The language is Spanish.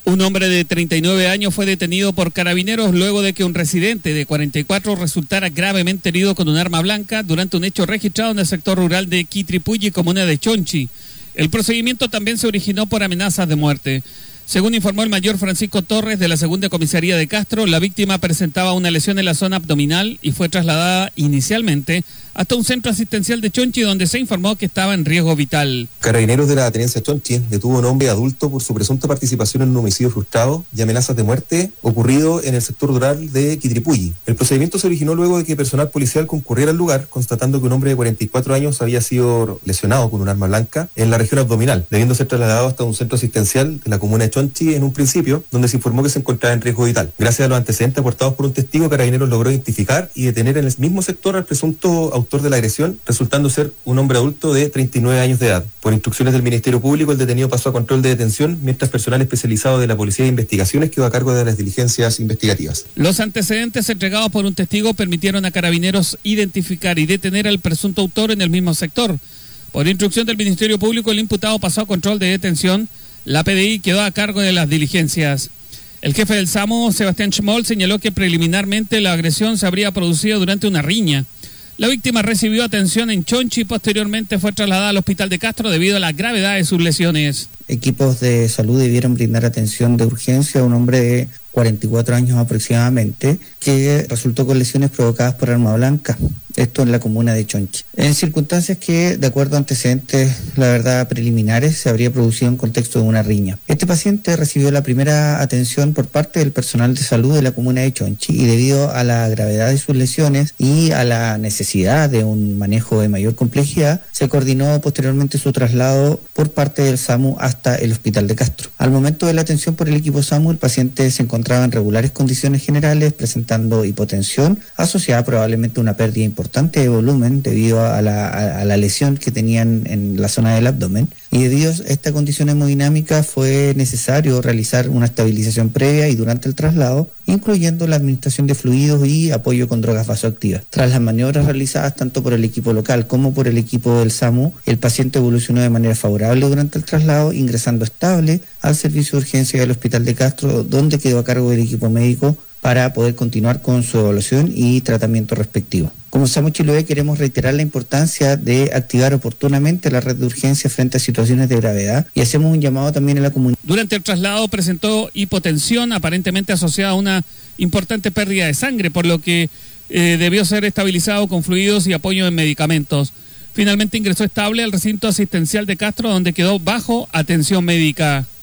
Un hombre de 39 años fue detenido por carabineros luego de que un residente de 44 resultara gravemente herido con un arma blanca durante un hecho registrado en el sector rural de Quitripulli, comuna de Chonchi. El procedimiento también se originó por amenazas de muerte. Según informó el mayor Francisco Torres de la segunda comisaría de Castro, la víctima presentaba una lesión en la zona abdominal y fue trasladada inicialmente hasta un centro asistencial de Chonchi, donde se informó que estaba en riesgo vital. Carabineros de la tenencia Chonchi detuvo a un hombre adulto por su presunta participación en un homicidio frustrado y amenazas de muerte ocurrido en el sector rural de Quitripulli. El procedimiento se originó luego de que personal policial concurriera al lugar, constatando que un hombre de 44 años había sido lesionado con un arma blanca en la región abdominal, debiendo ser trasladado hasta un centro asistencial de la comuna de Chonchi en un principio, donde se informó que se encontraba en riesgo vital. Gracias a los antecedentes aportados por un testigo, Carabineros logró identificar y detener en el mismo sector al presunto autor de la agresión, resultando ser un hombre adulto de 39 años de edad. Por instrucciones del Ministerio Público, el detenido pasó a control de detención, mientras personal especializado de la Policía de Investigaciones quedó a cargo de las diligencias investigativas. Los antecedentes entregados por un testigo permitieron a Carabineros identificar y detener al presunto autor en el mismo sector. Por instrucción del Ministerio Público, el imputado pasó a control de detención. La PDI quedó a cargo de las diligencias. El jefe del SAMU, Sebastián Schmoll, señaló que preliminarmente la agresión se habría producido durante una riña. La víctima recibió atención en Chonchi y posteriormente fue trasladada al hospital de Castro debido a la gravedad de sus lesiones. Equipos de salud debieron brindar atención de urgencia a un hombre de 44 años aproximadamente, que resultó con lesiones provocadas por arma blanca, esto en la comuna de Chonchi. En circunstancias que, de acuerdo a antecedentes, la verdad, preliminares, se habría producido en contexto de una riña. Este paciente recibió la primera atención por parte del personal de salud de la comuna de Chonchi y debido a la gravedad de sus lesiones y a la necesidad de un manejo de mayor complejidad, se coordinó posteriormente su traslado por parte del SAMU hasta el hospital de Castro. Al momento de la atención por el equipo SAMU, el paciente se encontraba en regulares condiciones generales, presentando hipotensión asociada probablemente a una pérdida importante de volumen debido a la lesión que tenían en la zona del abdomen, y debido a esta condición hemodinámica fue necesario realizar una estabilización previa y durante el traslado, incluyendo la administración de fluidos y apoyo con drogas vasoactivas. Tras las maniobras realizadas tanto por el equipo local como por el equipo del SAMU, el paciente evolucionó de manera favorable durante el traslado, ingresando estable al servicio de urgencia del hospital de Castro, donde quedó a cargo del equipo médico para poder continuar con su evaluación y tratamiento respectivo. Como SAMU Chiloé, queremos reiterar la importancia de activar oportunamente la red de urgencia frente a situaciones de gravedad y hacemos un llamado también a la comunidad. Durante el traslado presentó hipotensión aparentemente asociada a una importante pérdida de sangre, por lo que debió ser estabilizado con fluidos y apoyo en medicamentos. Finalmente ingresó estable al recinto asistencial de Castro, donde quedó bajo atención médica.